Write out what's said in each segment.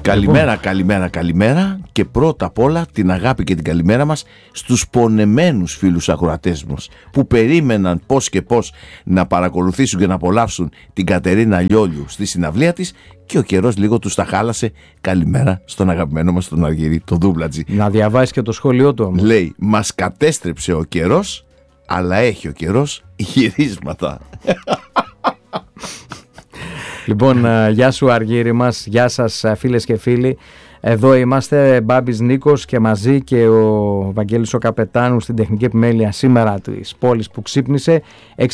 Καλημέρα και πρώτα απ' όλα την αγάπη και την καλημέρα μας στους πονεμένους φίλους ακροατές μας που περίμεναν πώς και πώς να παρακολουθήσουν και να απολαύσουν την Κατερίνα Λιόλιου στη συναυλία της και ο καιρός λίγο τους τα χάλασε. Καλημέρα στον αγαπημένο μας τον Αργυρή, τον Δούμπλατζη. Να διαβάσει και το σχόλιο του όμως. Λέει, μας κατέστρεψε ο καιρός, αλλά έχει ο καιρός γυρίσματα. Λοιπόν, γεια σου Αργύρη μας, γεια σας φίλες και φίλοι. Εδώ είμαστε, Μπάμπης Νίκος και μαζί και ο Βαγγέλης ο Καπετάνου στην τεχνική επιμέλεια σήμερα της πόλης που ξύπνησε.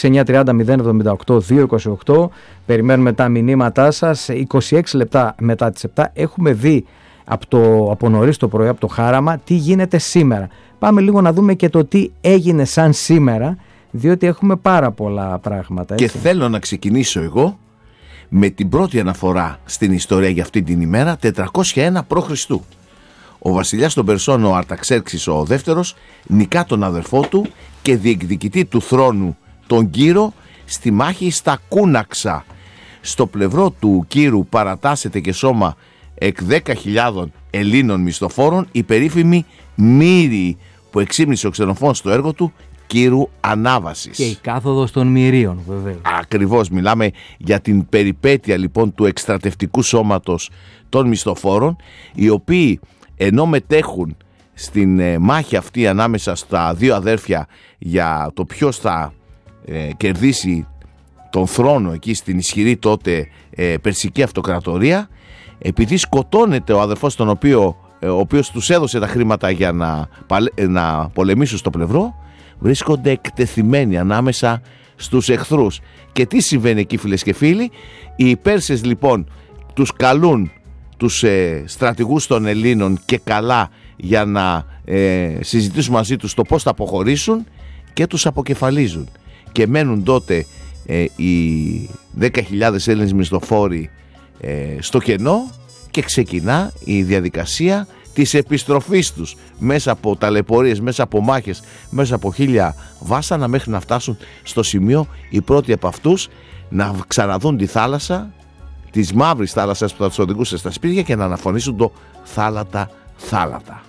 6930-078-228. Περιμένουμε τα μηνύματά σας. 26 λεπτά μετά τις 7 έχουμε δει από νωρίς το πρωί, από το χάραμα, τι γίνεται σήμερα. Πάμε λίγο να δούμε και το τι έγινε σαν σήμερα, διότι έχουμε πάρα πολλά πράγματα. Έτσι. Και θέλω να ξεκινήσω εγώ με την πρώτη αναφορά στην ιστορία για αυτή την ημέρα, 401 π.Χ. Ο βασιλιάς των Περσών, ο Αρταξέρξης ο δεύτερος, νικά τον αδερφό του και διεκδικητή του θρόνου τον Κύρο στη μάχη στα Κούναξα. Στο πλευρό του Κύρου παρατάσσεται και σώμα εκ 10.000 Ελλήνων μισθοφόρων η περίφημη Μύρη που εξύμνησε ο Ξενοφών στο έργο του Κύρου Ανάβασης. Και η κάθοδος των Μυρίων, βέβαια. Ακριβώς, μιλάμε για την περιπέτεια λοιπόν του εκστρατευτικού σώματος των μισθοφόρων, οι οποίοι ενώ μετέχουν στην μάχη αυτή ανάμεσα στα δύο αδέρφια για το ποιος θα κερδίσει τον θρόνο εκεί στην ισχυρή τότε περσική αυτοκρατορία, επειδή σκοτώνεται ο αδερφός ο οποίος τους έδωσε τα χρήματα για να πολεμήσουν στο πλευρό, βρίσκονται εκτεθειμένοι ανάμεσα στους εχθρούς. Και τι συμβαίνει εκεί, φίλες και φίλοι? Οι Πέρσες λοιπόν τους καλούν τους στρατηγούς των Ελλήνων και καλά για να συζητήσουν μαζί τους το πώς θα αποχωρήσουν και τους αποκεφαλίζουν. Και μένουν τότε οι 10.000 Έλληνες μισθοφόροι στο κενό και ξεκινά η διαδικασία της επιστροφής τους μέσα από ταλαιπωρίες, μέσα από μάχες, μέσα από 1000 βάσανα, μέχρι να φτάσουν στο σημείο οι πρώτοι από αυτούς να ξαναδούν τη θάλασσα, της μαύρης θάλασσας που θα τους οδηγούσε στα σπίτια και να αναφωνήσουν το θάλατα θάλατα.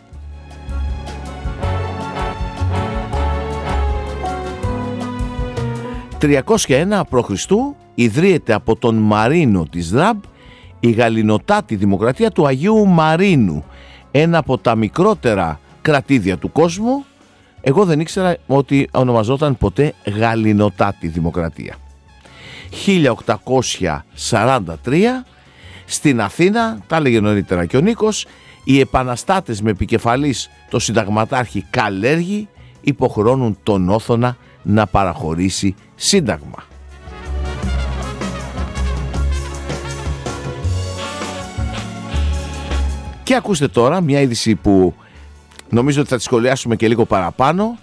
«301 π.Χ. ιδρύεται από τον Μαρίνο της Ραμπ η γαληνοτάτη δημοκρατία του Αγίου Μαρίνου, ένα από τα μικρότερα κρατήδια του κόσμου. Εγώ δεν ήξερα ότι ονομαζόταν ποτέ γαληνοτάτη δημοκρατία. 1843 στην Αθήνα, τα έλεγε νωρίτερα και ο Νίκος, οι επαναστάτες με επικεφαλής το συνταγματάρχη Καλέργη υποχρεώνουν τον Όθωνα να παραχωρήσει σύνταγμα. Και ακούστε τώρα μια είδηση που νομίζω ότι θα τη σχολιάσουμε και λίγο παραπάνω.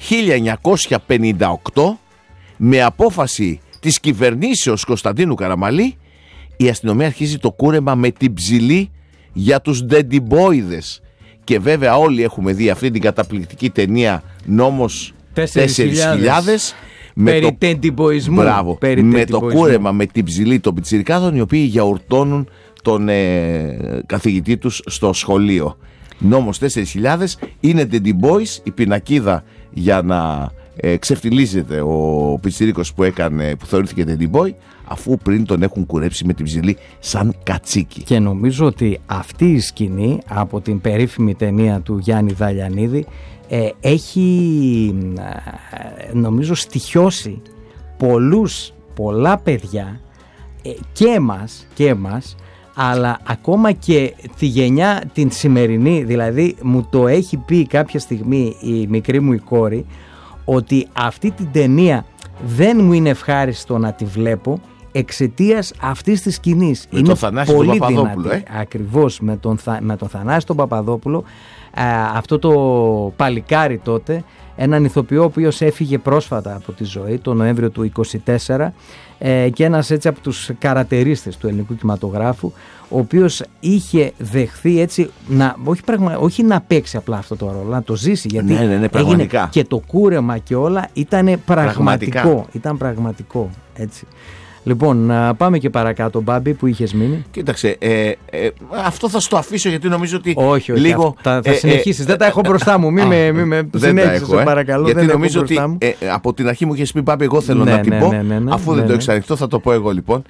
1958, με απόφαση της κυβερνήσεως Κωνσταντίνου Καραμαλή, η αστυνομία αρχίζει το κούρεμα με την ψηλή για τους ντεντιμπόιδες. Και βέβαια όλοι έχουμε δει αυτή την καταπληκτική ταινία Νόμος 4.000 περί τεντιμποϊσμού. Μπράβο, με το κούρεμα με την ψηλή των πιτσιρικάδων, οι οποίοι γιαουρτώνουν τον καθηγητή τους στο σχολείο. Νόμος 4.000 είναι Teddy Boys, η πινακίδα για να ξεφτιλίζεται ο πιτσιρίκος που θεωρήθηκε Teddy Boy, αφού πριν τον έχουν κουρέψει με την ψηλή σαν κατσίκι. Και νομίζω ότι αυτή η σκηνή από την περίφημη ταινία του Γιάννη Δαλιανίδη έχει νομίζω στοιχιώσει πολλά παιδιά και εμάς, αλλά ακόμα και τη γενιά την σημερινή. Δηλαδή μου το έχει πει κάποια στιγμή η μικρή μου η κόρη ότι αυτή την ταινία δεν μου είναι ευχάριστο να τη βλέπω εξαιτίας αυτής της σκηνής. Με τον Θανάση τον Παπαδόπουλο. Ακριβώς, με τον Θανάση τον Παπαδόπουλο, αυτό το παλικάρι τότε, έναν ηθοποιό ο οποίος έφυγε πρόσφατα από τη ζωή το Νοέμβριο του 24 και ένας έτσι από τους καρατερίστες του ελληνικού κινηματογράφου, ο οποίος είχε δεχθεί έτσι όχι να παίξει απλά αυτό το ρόλο, να το ζήσει, γιατί πραγματικά. Και το κούρεμα και όλα ήταν πραγματικό. Ήταν πραγματικό, έτσι. Λοιπόν, πάμε και παρακάτω, Μπάμπη, που είχες μείνει. Κοίταξε, αυτό θα στο αφήσω γιατί νομίζω ότι. Όχι, λίγο. Θα συνεχίσεις. Δεν τα έχω μπροστά μου. Μην με συνέχισεις, σε παρακαλώ. Γιατί δεν νομίζω ότι από την αρχή μου είχες πει, Μπάμπη, εγώ θέλω να την πω. Αφού δεν το έχεις ανοιχτό, θα το πω εγώ λοιπόν.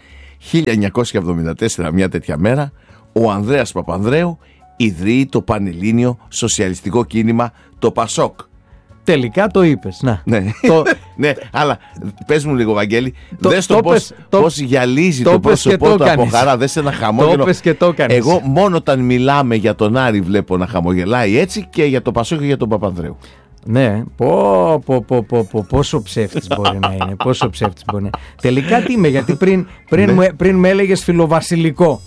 1974, μια τέτοια μέρα, ο Ανδρέας Παπανδρέου ιδρύει το Πανελλήνιο Σοσιαλιστικό Κίνημα, το ΠΑΣΟΚ. Τελικά το είπες. Να. Ναι. Ναι, αλλά πες μου λίγο, Βαγγέλη, δες το πώς γυαλίζει το πρόσωπό του από χαρά, δες ένα χαμόγελο. Εγώ μόνο όταν μιλάμε για τον Άρη βλέπω να χαμογελάει έτσι, και για το ΠΑΣΟΚ και για τον Παπανδρέου. Ναι, πόσο ψεύτης μπορεί να είναι, πόσο ψεύτης μπορεί να είναι. Τελικά τι είμαι, γιατί πριν με έλεγες φιλοβασιλικό.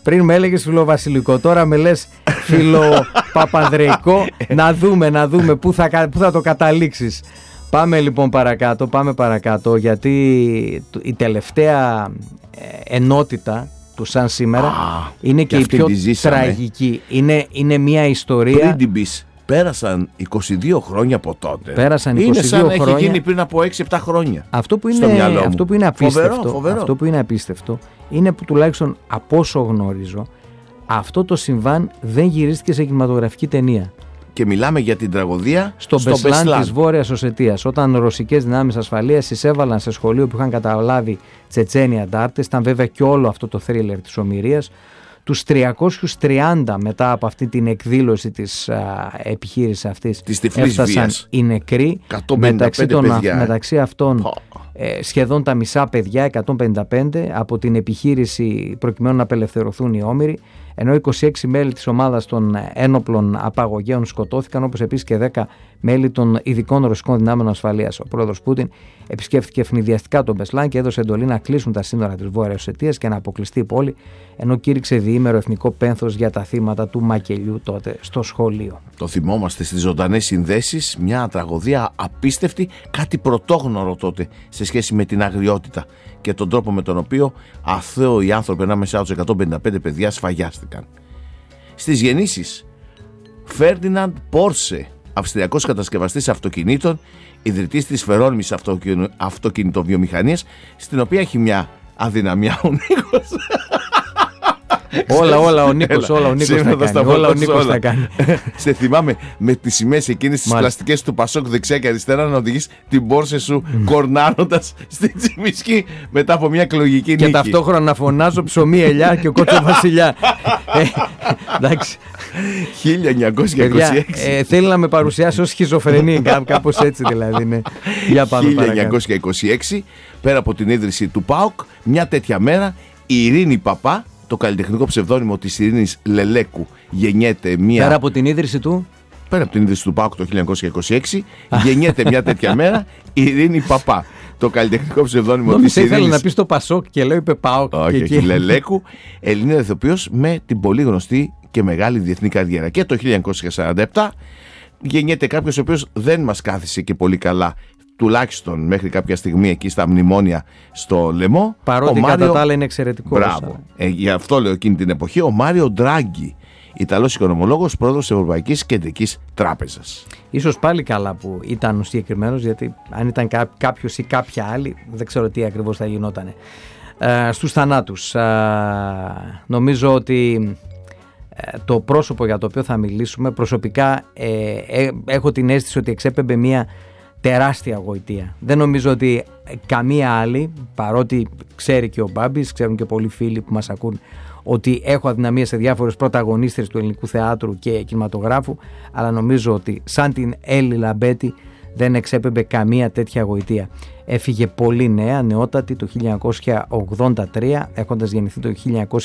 Τώρα με λες φιλοπαπανδρεϊκό. Να δούμε πού θα το καταλήξεις. Πάμε λοιπόν παρακάτω, γιατί η τελευταία ενότητα του σαν σήμερα είναι και η πιο τραγική. Είναι μια ιστορία. Πρίντιμπης. Πέρασαν 22 χρόνια από τότε. Είναι σαν να έχει γίνει πριν από 6-7 χρόνια. Αυτό που είναι απίστευτο είναι που τουλάχιστον από όσο γνωρίζω, αυτό το συμβάν δεν γυρίστηκε σε κινηματογραφική ταινία. Και μιλάμε για την τραγωδία στο Μπεσλάν της Βόρειας Οσετίας, όταν ρωσικές δυνάμεις ασφαλείας εισέβαλαν σε σχολείο που είχαν καταλάβει Τσετσένοι αντάρτες. Ήταν βέβαια και όλο αυτό το θρίλερ της ομηρίας. Τους 330 μετά από αυτή την εκδήλωση της επιχείρησης αυτής έφτασαν βίας. Οι νεκροί, μεταξύ αυτών σχεδόν τα μισά παιδιά, 155, από την επιχείρηση προκειμένου να απελευθερωθούν οι όμηροι, ενώ 26 μέλη της ομάδας των ένοπλων απαγωγέων σκοτώθηκαν, όπως επίσης και 10 μέλη των ειδικών ρωσικών δυνάμεων ασφαλείας. Ο πρόεδρος Πούτιν επισκέφθηκε ευνηδιαστικά τον Μπεσλάν και έδωσε εντολή να κλείσουν τα σύνορα της Βόρειας Οσετίας και να αποκλειστεί η πόλη, ενώ κήρυξε διήμερο εθνικό πένθος για τα θύματα του μακελιού τότε στο σχολείο. Το θυμόμαστε στις ζωντανές συνδέσεις, μια τραγωδία απίστευτη, κάτι πρωτόγνωρο τότε σε σχέση με την αγριότητα και τον τρόπο με τον οποίο αθώοι άνθρωποι ανάμεσά τους 155 παιδιά σφαγιάστηκαν. Στις γεννήσεις, Φέρντιναντ Πόρσε, αυστριακός κατασκευαστής αυτοκινήτων, ιδρυτής της φερόνιμης αυτοκινητοβιομηχανίας, στην οποία έχει μια αδυναμία ο Νίκος. Όλα ο Νίκος θα κάνει. Σε θυμάμαι με τις σημαίες εκείνες τις πλαστικές του Πασόκ δεξιά και αριστερά να οδηγείς την Πόρσε σου κορνάροντας στην Τσιμισκή μετά από μια εκλογική νίκη. Και ταυτόχρονα να φωνάζω ψωμί ελιά και ο κότσο βασιλιά. Εντάξει. 1926. Θέλει να με παρουσιάσει ως σχιζοφρενή, κάπως έτσι δηλαδή. Ναι. Για πάμε 1926, πέρα από την ίδρυση του ΠΑΟΚ, μια τέτοια μέρα η Ειρήνη Παπά, το καλλιτεχνικό ψευδόνυμο της Ειρήνης Λελέκου, γεννιέται μια. Πέρα από την ίδρυση του. Πέρα από την ίδρυση του ΠΑΟΚ το 1926, γεννιέται μια τέτοια μέρα η Ειρήνη Παπά. Το καλλιτεχνικό ψευδόνυμο της Ειρήνης. Ήθελα να πει το Πασόκ και λέω είπε ΠΑΟΚ. Όχι, Λελέκου, Ελληνίδα ηθοποιός με την πολύ γνωστή και μεγάλη διεθνή καριέρα. Και το 1947 γεννιέται κάποιος ο οποίος δεν μας κάθισε και πολύ καλά, τουλάχιστον μέχρι κάποια στιγμή εκεί στα μνημόνια στο Λεμό. Παρότι κατά τα άλλα είναι εξαιρετικό. Μπράβο. Γι' αυτό λέω εκείνη την εποχή ο Μάριο Ντράγκη, Ιταλός οικονομολόγος, πρόεδρος της Ευρωπαϊκής Κεντρικής Τράπεζας. Ίσως πάλι καλά που ήταν ο συγκεκριμένος, γιατί αν ήταν κάποιος ή κάποια άλλη, δεν ξέρω τι ακριβώς θα γινότανε. Στους θανάτους, νομίζω ότι το πρόσωπο για το οποίο θα μιλήσουμε προσωπικά έχω την αίσθηση ότι εξέπεμπε μια τεράστια γοητεία. Δεν νομίζω ότι καμία άλλη, παρότι ξέρει και ο Μπάμπης, ξέρουν και πολλοί φίλοι που μας ακούν, ότι έχω αδυναμία σε διάφορες πρωταγωνίστρες του ελληνικού θεάτρου και κινηματογράφου, αλλά νομίζω ότι σαν την Έλλη Λαμπέτη δεν εξέπεμπε καμία τέτοια γοητεία. Έφυγε πολύ νέα, νεότατη, το 1983, έχοντας γεννηθεί το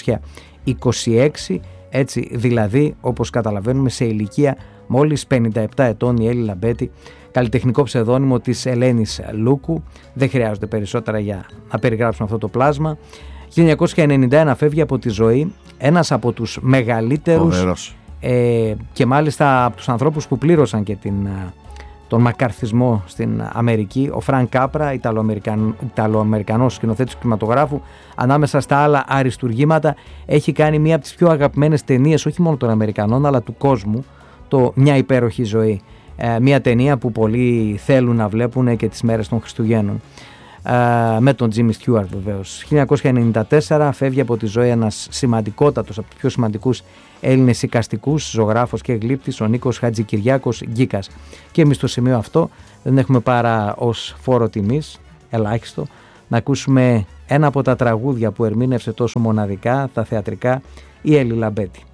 1926, έτσι δηλαδή, όπως καταλαβαίνουμε, σε ηλικία μόλις 57 ετών η Έλλη Λαμπέτη, καλλιτεχνικό ψευδόνυμο της Ελένης Λούκου. Δεν χρειάζονται περισσότερα για να περιγράψουμε αυτό το πλάσμα. 1991 φεύγει από τη ζωή ένας από τους μεγαλύτερους και μάλιστα από τους ανθρώπους που πλήρωσαν και τον μακαρθισμό στην Αμερική, ο Φρανκ Κάπρα, Ιταλοαμερικανός σκηνοθέτης του κινηματογράφου. Ανάμεσα στα άλλα αριστουργήματα έχει κάνει μία από τις πιο αγαπημένες ταινίες όχι μόνο των Αμερικανών αλλά του κόσμου, το «Μια υπέροχη ζωή». Μια ταινία που πολλοί θέλουν να βλέπουν και τις μέρες των Χριστουγέννων. με τον Jimmy Stewart βεβαίως. 1994 φεύγει από τη ζωή ένας σημαντικότατος, από τους πιο σημαντικούς Έλληνες εικαστικούς, ζωγράφος και γλύπτης, ο Νίκος Χατζικυριάκος Γκίκας. Και εμείς στο σημείο αυτό δεν έχουμε παρά ως φόρο τιμής, ελάχιστο, να ακούσουμε ένα από τα τραγούδια που ερμήνευσε τόσο μοναδικά τα θεατρικά η Έλλη Λαμπέτη.